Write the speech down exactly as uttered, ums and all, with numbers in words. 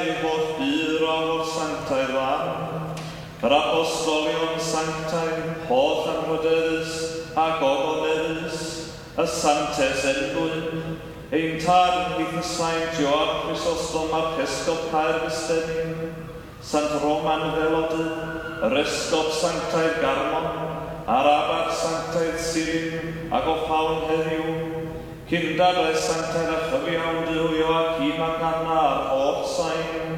Holl byr o'r sanctaidd fan, yr apostolion sanctaidd, holl anrhydeddus ac ogoneddus, y santes englyn, ein tar hyth y Saint Joan Chrysostom a'r Esgopau'r Festenin, Sant Roman Felody, yr Esgop Sanctaidd Garmon, a'r Abad Sanctaidd Sirin ac o ffawn heddiw, Cyndadau Sanctaidd a chyfiawn dywio ac i Magana a'r holl sain,